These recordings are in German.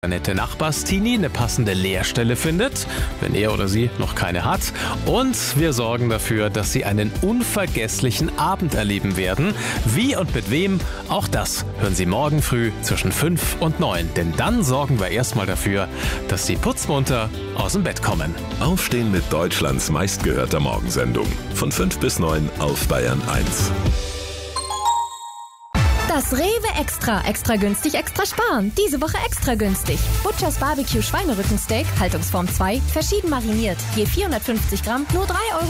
nette Nachbarstini eine passende Lehrstelle findet, wenn er oder sie noch keine hat. Und wir sorgen dafür, dass sie einen unvergesslichen Abend erleben werden. Wie und mit wem, auch das hören Sie morgen früh zwischen 5 und 9. Denn dann sorgen wir erstmal dafür, dass Sie putzmunter aus dem Bett kommen. Aufstehen mit Deutschlands meistgehörter Morgensendung. Von 5 bis 9 auf Bayern 1. Das Rewe Extra. Extra günstig, extra sparen. Diese Woche extra günstig. Butchers Barbecue Schweinerückensteak, Haltungsform 2, verschieden mariniert. Je 450 Gramm, nur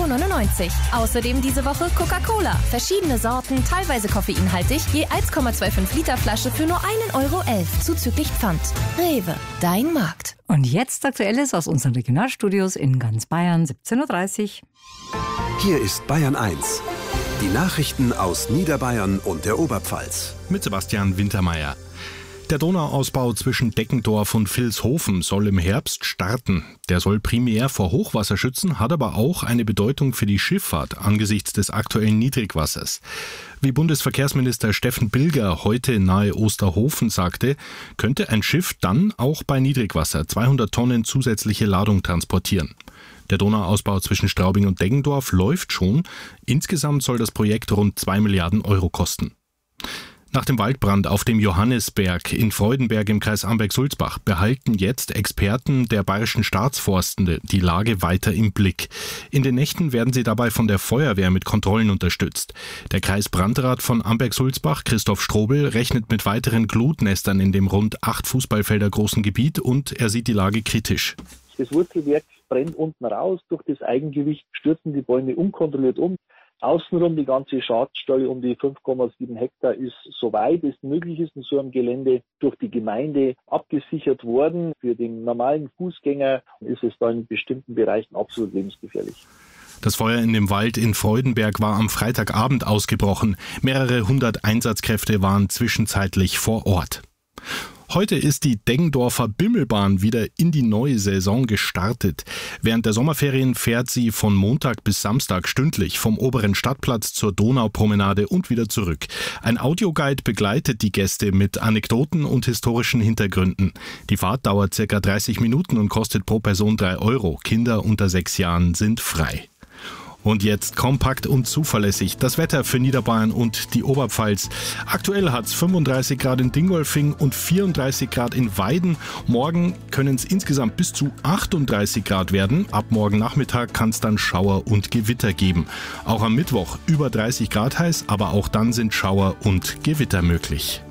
3,99 €. Außerdem diese Woche Coca-Cola. Verschiedene Sorten, teilweise koffeinhaltig. Je 1,25 Liter Flasche für nur 1,11 € zuzüglich Pfand. Rewe, dein Markt. Und jetzt Aktuelles aus unseren Regionalstudios in ganz Bayern, 17:30 Uhr. Hier ist Bayern 1. Die Nachrichten aus Niederbayern und der Oberpfalz. Mit Sebastian Wintermeyer. Der Donauausbau zwischen Deggendorf und Vilshofen soll im Herbst starten. Der soll primär vor Hochwasser schützen, hat aber auch eine Bedeutung für die Schifffahrt angesichts des aktuellen Niedrigwassers. Wie Bundesverkehrsminister Steffen Bilger heute nahe Osterhofen sagte, könnte ein Schiff dann auch bei Niedrigwasser 200 Tonnen zusätzliche Ladung transportieren. Der Donauausbau zwischen Straubing und Deggendorf läuft schon. Insgesamt soll das Projekt rund 2 Milliarden € kosten. Nach dem Waldbrand auf dem Johannisberg in Freudenberg im Kreis Amberg-Sulzbach behalten jetzt Experten der Bayerischen Staatsforsten die Lage weiter im Blick. In den Nächten werden sie dabei von der Feuerwehr mit Kontrollen unterstützt. Der Kreisbrandrat von Amberg-Sulzbach, Christoph Strobel, rechnet mit weiteren Glutnestern in dem rund 8 Fußballfelder großen Gebiet und er sieht die Lage kritisch. Das Wurzelwerk brennt unten raus, durch das Eigengewicht stürzen die Bäume unkontrolliert um. Außenrum die ganze Schadstelle um die 5,7 Hektar ist, soweit es möglich ist, in so einem Gelände durch die Gemeinde abgesichert worden. Für den normalen Fußgänger ist es da in bestimmten Bereichen absolut lebensgefährlich. Das Feuer in dem Wald in Freudenberg war am Freitagabend ausgebrochen. Mehrere 100 Einsatzkräfte waren zwischenzeitlich vor Ort. Heute ist die Deggendorfer Bimmelbahn wieder in die neue Saison gestartet. Während der Sommerferien fährt sie von Montag bis Samstag stündlich vom oberen Stadtplatz zur Donaupromenade und wieder zurück. Ein Audioguide begleitet die Gäste mit Anekdoten und historischen Hintergründen. Die Fahrt dauert ca. 30 Minuten und kostet pro Person 3 €. Kinder unter 6 Jahren sind frei. Und jetzt kompakt und zuverlässig das Wetter für Niederbayern und die Oberpfalz. Aktuell hat es 35 Grad in Dingolfing und 34 Grad in Weiden. Morgen können es insgesamt bis zu 38 Grad werden. Ab morgen Nachmittag kann es dann Schauer und Gewitter geben. Auch am Mittwoch über 30 Grad heiß, aber auch dann sind Schauer und Gewitter möglich.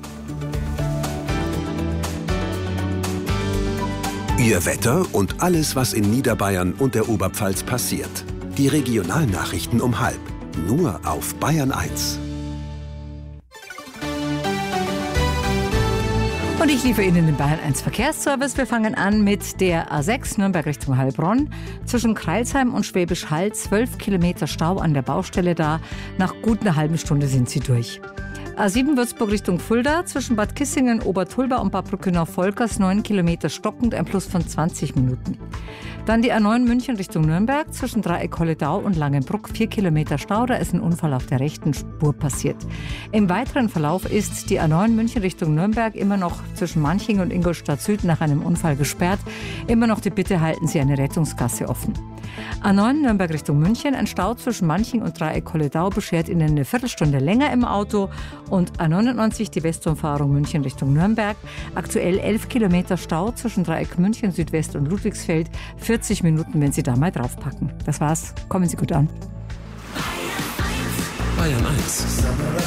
Ihr Wetter und alles, was in Niederbayern und der Oberpfalz passiert. Die Regionalnachrichten um 12:30. Nur auf Bayern 1. Und ich liefere Ihnen den Bayern 1 Verkehrsservice. Wir fangen an mit der A6 Nürnberg Richtung Heilbronn. Zwischen Crailsheim und Schwäbisch Hall 12 Kilometer Stau an der Baustelle da. Nach gut einer halben Stunde sind Sie durch. A7 Würzburg Richtung Fulda, zwischen Bad Kissingen, Obertulba und Bad Brückenau-Volkers 9 Kilometer stockend, ein Plus von 20 Minuten. Dann die A9 München Richtung Nürnberg, zwischen Dreieck-Holledau und Langenbruck 4 Kilometer Stau, da ist ein Unfall auf der rechten Spur passiert. Im weiteren Verlauf ist die A9 München Richtung Nürnberg immer noch zwischen Manching und Ingolstadt Süd nach einem Unfall gesperrt. Immer noch die Bitte, halten Sie eine Rettungsgasse offen. A9 Nürnberg Richtung München, ein Stau zwischen Manching und Dreieck-Holledau beschert Ihnen eine Viertelstunde länger im Auto. Und A99 die Westumfahrung München Richtung Nürnberg, aktuell 11 Kilometer Stau zwischen Dreieck München Südwest und Ludwigsfeld, 40 Minuten, wenn Sie da mal draufpacken. Das war's, kommen Sie gut an. Bayern 1.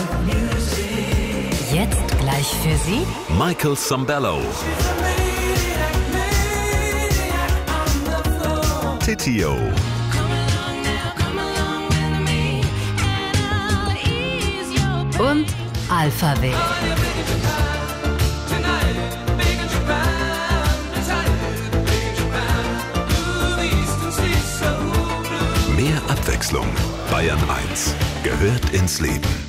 Jetzt gleich für Sie Michael Sambello. Titio. und Alphabet. Mehr Abwechslung. Bayern 1 gehört ins Leben.